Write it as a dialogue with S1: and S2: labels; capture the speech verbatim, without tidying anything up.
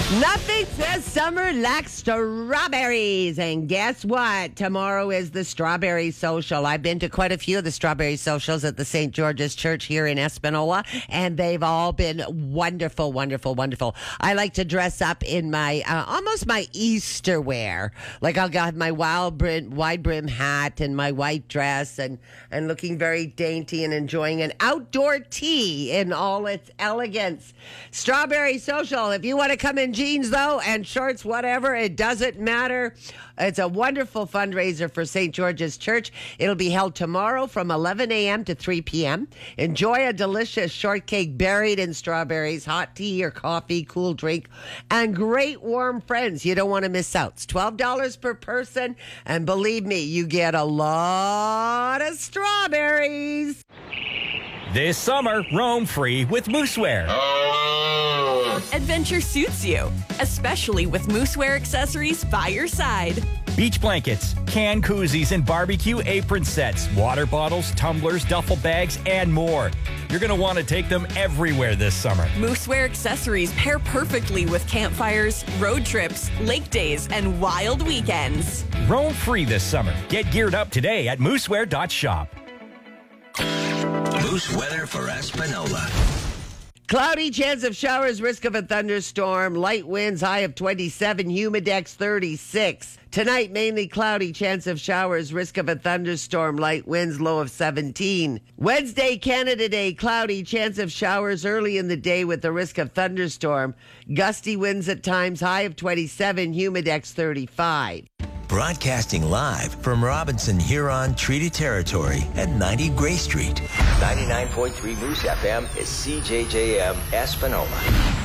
S1: Nothing says summer like strawberries. And guess what? Tomorrow is the Strawberry Social. I've been to quite a few of the Strawberry Socials at the Saint George's Church here in Espanola, and they've all been wonderful, wonderful, wonderful. I like to dress up in my, uh, almost my Easter wear. Like I'll have my wild brim, wide brim hat and my white dress and, and looking very dainty and enjoying an outdoor tea in all its elegance. Strawberry Social. If you want to come in jeans, though, and shorts, whatever, it doesn't matter. It's a wonderful fundraiser for Saint George's Church. It'll be held tomorrow from eleven a.m. to three p.m. Enjoy a delicious shortcake buried in strawberries, hot tea or coffee, cool drink, and great warm friends. You don't want to miss out. It's twelve dollars per person, and believe me, you get a lot of strawberries.
S2: This summer, roam free with Moosewear.
S3: Adventure suits you, especially with Moosewear accessories by your side.
S2: Beach blankets, can koozies, and barbecue apron sets, water bottles, tumblers, duffel bags, and more. You're going to want to take them everywhere this summer.
S3: Moosewear accessories pair perfectly with campfires, road trips, lake days, and wild weekends.
S2: Roam free this summer. Get geared up today at moosewear dot shop.
S4: Moose weather for Espanola.
S1: Cloudy, chance of showers, risk of a thunderstorm, light winds, high of twenty-seven, humidex thirty-six. Tonight, mainly cloudy, chance of showers, risk of a thunderstorm, light winds, low of seventeen. Wednesday, Canada Day, cloudy, chance of showers early in the day with the risk of thunderstorm. Gusty winds at times, high of twenty-seven, humidex thirty-five.
S4: Broadcasting live from Robinson Huron Treaty Territory at ninety Gray Street. ninety-nine point three Moose F M is C J J M Espanola.